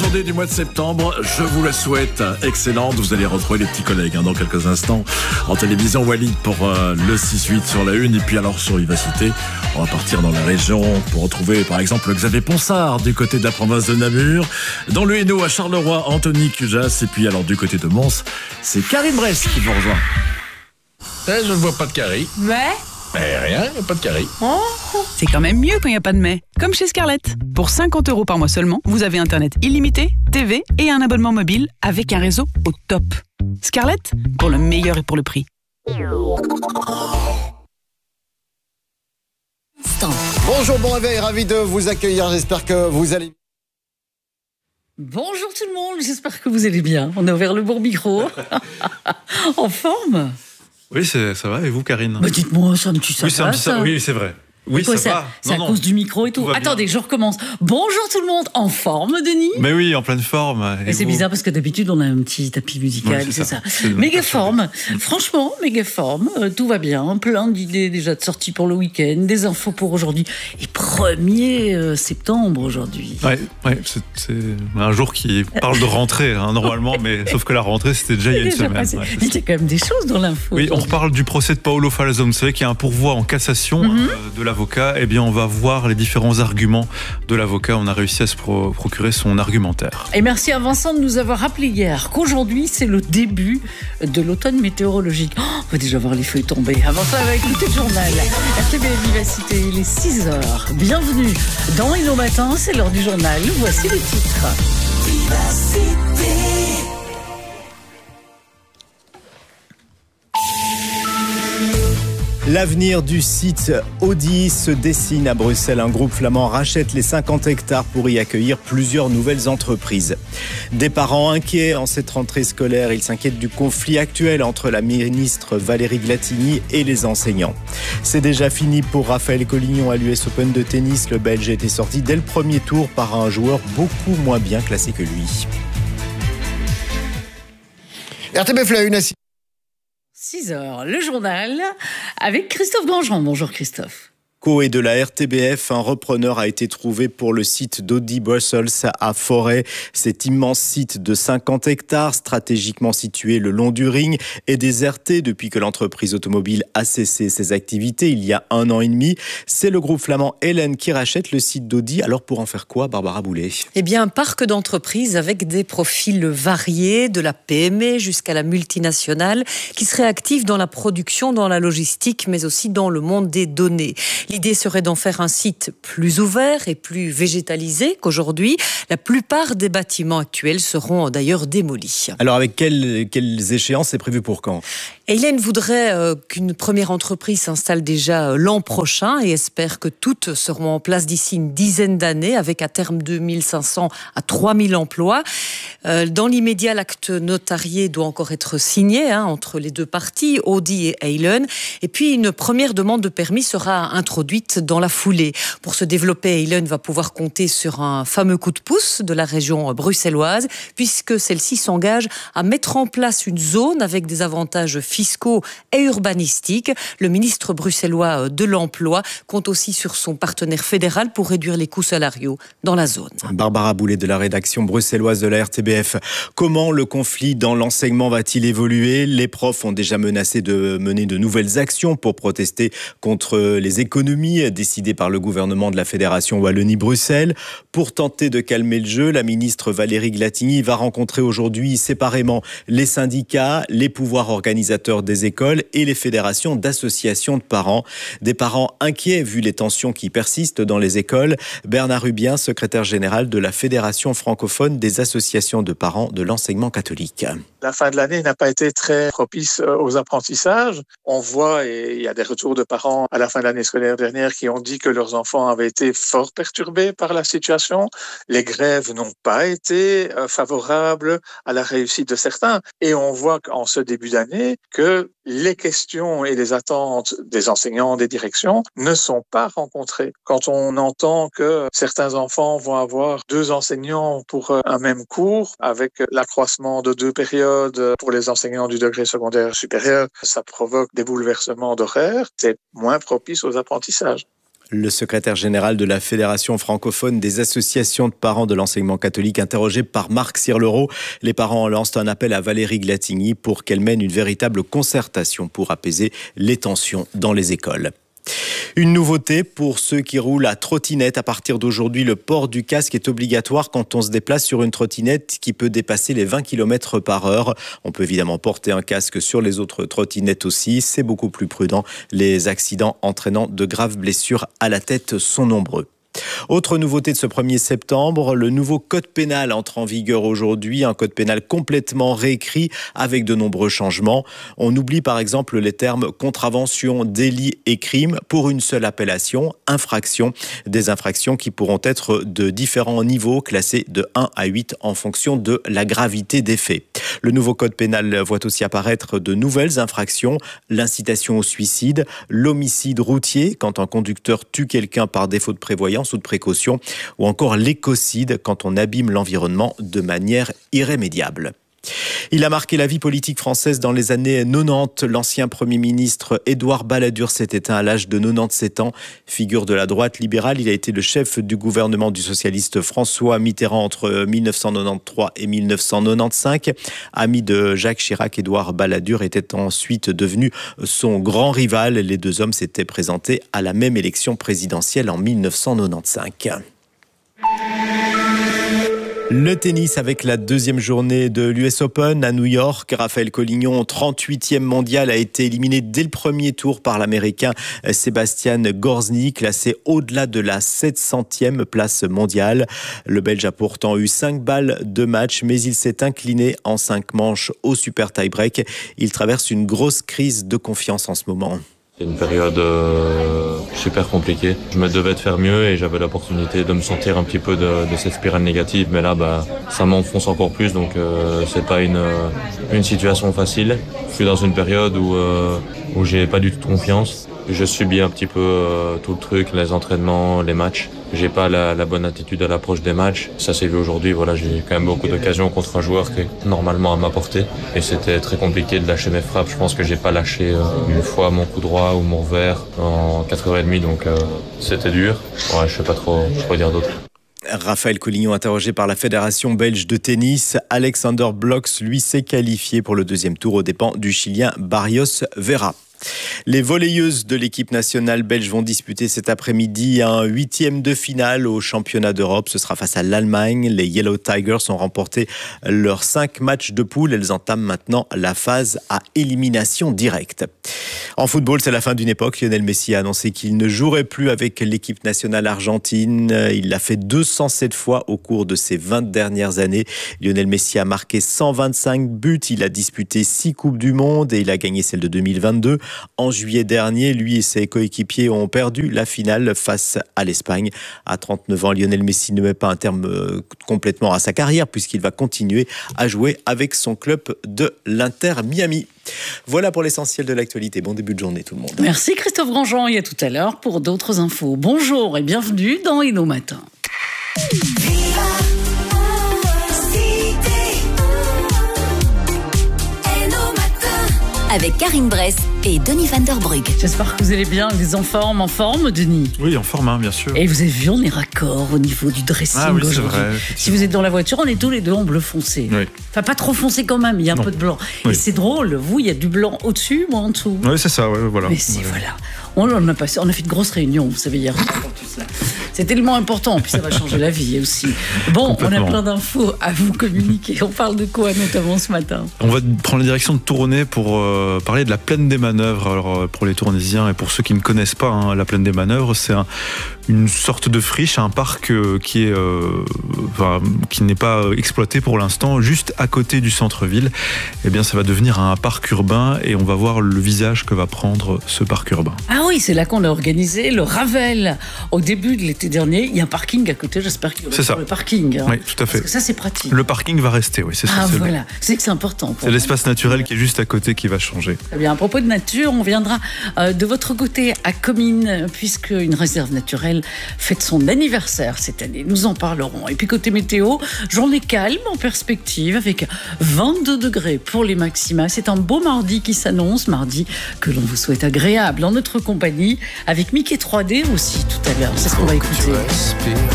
journée du mois de septembre, je vous la souhaite excellente. Vous allez retrouver les petits collègues dans quelques instants. En télévision, Walid pour le 6-8 sur la une. Et puis alors sur Vivacité, on va partir dans la région pour retrouver par exemple Xavier Ponsard du côté de la province de Namur. Dans le Hainaut à Charleroi, Anthony Cujas. Et puis alors du côté de Mons, c'est Karine Brest qui vous rejoint. Je ne vois pas de carré. Mais Rien, il n'y a pas de carré. c'est quand même mieux quand il n'y a pas de mais. Comme chez Scarlett. Pour 50 € par mois seulement, vous avez Internet illimité, TV et un abonnement mobile avec un réseau au top. Scarlett, pour le meilleur et pour le prix. Bonjour, bon réveil, ravi de vous accueillir, j'espère que vous allez... Bonjour tout le monde, j'espère que vous allez bien. On a ouvert le bon micro. En forme? Oui, ça va. Et vous, Karine? Bah dites-moi, ça me tue ça. Oui, oui, c'est vrai. Oui, Quoi, ça va. c'est à cause du micro et tout. Attendez, je recommence. Bonjour tout le monde, en forme, Denis? Mais oui, en pleine forme. Et c'est bizarre parce que d'habitude on a un petit tapis musical, Ouais, c'est ça. C'est Méga forme, franchement, méga forme, tout va bien, plein d'idées déjà de sorties pour le week-end, des infos pour aujourd'hui. Et 1er septembre aujourd'hui. Ouais, c'est un jour qui parle de rentrée, normalement, mais sauf que la rentrée, c'était déjà il y a une semaine. Ouais, il y a quand même des choses dans l'info. Oui, on reparle du procès de Paolo Falzon. Vous savez qu'il y a un pourvoi en cassation de l'avocat. Eh bien, on va voir les différents arguments de l'avocat. On a réussi à se procurer son argumentaire. Et merci à Vincent de nous avoir rappelé hier qu'aujourd'hui, c'est le début de l'automne météorologique. On va déjà voir les feuilles tomber. Avant ça, on va écouter le journal. RTB Vivacité, il est 6h. Bienvenue dans Hello Matin, c'est l'heure du journal. Voici les titres. Vivacité. L'avenir du site Audi se dessine à Bruxelles. Un groupe flamand rachète les 50 hectares pour y accueillir plusieurs nouvelles entreprises. Des parents inquiets en cette rentrée scolaire. Ils s'inquiètent du conflit actuel entre la ministre Valérie Glatini et les enseignants. C'est déjà fini pour Raphaël Collignon à l'US Open de tennis. Le Belge était sorti dès le premier tour par un joueur beaucoup moins bien classé que lui. RTBF la une. 6h, le journal avec Christophe Dangeron. Bonjour Christophe. Et de la RTBF, un repreneur a été trouvé pour le site d'Audi Brussels à Forêt. Cet immense site de 50 hectares, stratégiquement situé le long du Ring, est déserté depuis que l'entreprise automobile a cessé ses activités il y a 1 an et demi. C'est le groupe flamand Helen qui rachète le site d'Audi. Alors pour en faire quoi, Barbara Boulet? Eh bien, un parc d'entreprises avec des profils variés, de la PME jusqu'à la multinationale, qui serait active dans la production, dans la logistique, mais aussi dans le monde des données. L'idée serait d'en faire un site plus ouvert et plus végétalisé qu'aujourd'hui. La plupart des bâtiments actuels seront d'ailleurs démolis. Alors avec quelles échéances c'est prévu pour quand? Hélène voudrait qu'une première entreprise s'installe déjà l'an prochain et espère que toutes seront en place d'ici une dizaine d'années avec à terme 2500 à 3000 emplois. Dans l'immédiat, l'acte notarié doit encore être signé entre les deux parties, Audi et Helen. Et puis une première demande de permis sera introduite dans la foulée. Pour se développer, Helen va pouvoir compter sur un fameux coup de pouce de la région bruxelloise puisque celle-ci s'engage à mettre en place une zone avec des avantages fiscaux et urbanistiques. Le ministre bruxellois de l'Emploi compte aussi sur son partenaire fédéral pour réduire les coûts salariaux dans la zone. Barbara Boulet de la rédaction bruxelloise de la RTBF. Comment le conflit dans l'enseignement va-t-il évoluer? Les profs ont déjà menacé de mener de nouvelles actions pour protester contre les économies décidées par le gouvernement de la Fédération Wallonie-Bruxelles. Pour tenter de calmer le jeu, la ministre Valérie Glatini va rencontrer aujourd'hui séparément les syndicats, les pouvoirs organisateurs des écoles et les fédérations d'associations de parents. Des parents inquiets vu les tensions qui persistent dans les écoles. Bernard Rubien, secrétaire général de la Fédération francophone des associations de parents de l'enseignement catholique. La fin de l'année n'a pas été très propice aux apprentissages. On voit, et il y a des retours de parents à la fin de l'année scolaire dernière qui ont dit que leurs enfants avaient été fort perturbés par la situation. Les grèves n'ont pas été favorables à la réussite de certains. Et on voit en ce début d'année que les questions et les attentes des enseignants, des directions ne sont pas rencontrées. Quand on entend que certains enfants vont avoir 2 enseignants pour un même cours, avec l'accroissement de 2 périodes pour les enseignants du degré secondaire supérieur, ça provoque des bouleversements d'horaires, c'est moins propice aux apprentissages. Le secrétaire général de la Fédération francophone des associations de parents de l'enseignement catholique, interrogé par Marc Sirlereau. Les parents lancent un appel à Valérie Glatigny pour qu'elle mène une véritable concertation pour apaiser les tensions dans les écoles. Une nouveauté pour ceux qui roulent à trottinette. À partir d'aujourd'hui, le port du casque est obligatoire quand on se déplace sur une trottinette qui peut dépasser les 20 km par heure. On peut évidemment porter un casque sur les autres trottinettes aussi. C'est beaucoup plus prudent. Les accidents entraînant de graves blessures à la tête sont nombreux. Autre nouveauté de ce 1er septembre, le nouveau code pénal entre en vigueur aujourd'hui, un code pénal complètement réécrit avec de nombreux changements. On oublie par exemple les termes contravention, délit et crime pour une seule appellation, infraction. Des infractions qui pourront être de différents niveaux, classés de 1 à 8 en fonction de la gravité des faits. Le nouveau code pénal voit aussi apparaître de nouvelles infractions, l'incitation au suicide, l'homicide routier quand un conducteur tue quelqu'un par défaut de prévoyance ou de précaution, ou encore l'écocide quand on abîme l'environnement de manière irrémédiable. Il a marqué la vie politique française dans les années 90. L'ancien Premier ministre Édouard Balladur s'est éteint à l'âge de 97 ans. Figure de la droite libérale, il a été le chef du gouvernement du socialiste François Mitterrand entre 1993 et 1995. Ami de Jacques Chirac, Édouard Balladur était ensuite devenu son grand rival. Les deux hommes s'étaient présentés à la même élection présidentielle en 1995. Le tennis avec la deuxième journée de l'US Open à New York. Raphaël Collignon, 38e mondial, a été éliminé dès le premier tour par l'Américain Sebastian Gorzny, classé au-delà de la 700e place mondiale. Le Belge a pourtant eu 5 balles de match, mais il s'est incliné en 5 manches au super tie-break. Il traverse une grosse crise de confiance en ce moment. C'est une période super compliquée. Je me devais de faire mieux et j'avais l'opportunité de me sortir un petit peu de cette spirale négative. Mais là, ça m'enfonce encore plus. Donc, c'est pas une situation facile. Je suis dans une période où j'ai pas du tout confiance. Je subis un petit peu tout le truc, les entraînements, les matchs. J'ai pas la bonne attitude à l'approche des matchs. Ça s'est vu aujourd'hui. Voilà, j'ai quand même beaucoup d'occasions contre un joueur qui est normalement à ma portée. Et c'était très compliqué de lâcher mes frappes. Je pense que j'ai pas lâché une fois mon coup droit ou mon revers en 4h30. Donc c'était dur. Ouais, je sais pas trop dire d'autre. Raphaël Collignon, interrogé par la Fédération belge de tennis. Alexander Blox, lui, s'est qualifié pour le deuxième tour aux dépens du Chilien Barrios Vera. Les volleyeuses de l'équipe nationale belge vont disputer cet après-midi un 8e de finale au championnat d'Europe. Ce sera face à l'Allemagne. Les Yellow Tigers ont remporté leurs 5 matchs de poule. Elles entament maintenant la phase à élimination directe. En football, c'est la fin d'une époque. Lionel Messi a annoncé qu'il ne jouerait plus avec l'équipe nationale argentine. Il l'a fait 207 fois au cours de ces 20 dernières années. Lionel Messi a marqué 125 buts. Il a disputé 6 Coupes du Monde et il a gagné celle de 2022. En juillet dernier, lui et ses coéquipiers ont perdu la finale face à l'Espagne. À 39 ans, Lionel Messi ne met pas un terme complètement à sa carrière puisqu'il va continuer à jouer avec son club de l'Inter Miami. Voilà pour l'essentiel de l'actualité. Bon début de journée tout le monde. Merci Christophe Grandjean et à tout à l'heure pour d'autres infos. Bonjour et bienvenue dans Hello Matin. Avec Karine Bress et Denis Van der Brugge. J'espère que vous allez bien, les en forme, Denis. Oui, en forme, bien sûr. Et vous avez vu, on est raccord au niveau du dressing oui, c'est aujourd'hui. vrai, si vous êtes dans la voiture, on est tous les deux en bleu foncé. Oui. Enfin, pas trop foncé quand même, il y a un peu de blanc. Oui. Et c'est drôle, vous, il y a du blanc au-dessus, moi en dessous. Oui, c'est ça, voilà. Mais c'est voilà. On a fait une grosse réunion, vous savez, hier. C'est tellement important, puis ça va changer la vie aussi. Bon, on a plein d'infos à vous communiquer. On parle de quoi notamment ce matin? On va prendre la direction de Tournai pour parler de la plaine des manœuvres. Alors pour les Tournaisiens et pour ceux qui ne connaissent pas la plaine des manœuvres, c'est une sorte de friche, un parc qui n'est pas exploité pour l'instant, juste à côté du centre-ville. Eh bien, ça va devenir un parc urbain et on va voir le visage que va prendre ce parc urbain. Ah oui, c'est là qu'on a organisé le Ravel au début de l'été l'été dernier. Il y a un parking à côté, j'espère qu'il y aura sur le parking. Oui, tout à fait. Parce que ça, c'est pratique. Le parking va rester, oui, c'est ça. Ah, voilà. C'est que c'est important. C'est l'espace naturel qui est juste à côté qui va changer. Très bien. À propos de nature, on viendra de votre côté à Comines, puisque une réserve naturelle fête son anniversaire cette année. Nous en parlerons. Et puis côté météo, journée calme en perspective avec 22 degrés pour les maxima. C'est un beau mardi qui s'annonce, mardi que l'on vous souhaite agréable en notre compagnie, avec Mickey 3D aussi tout à l'heure. C'est ce qu'on va écouter.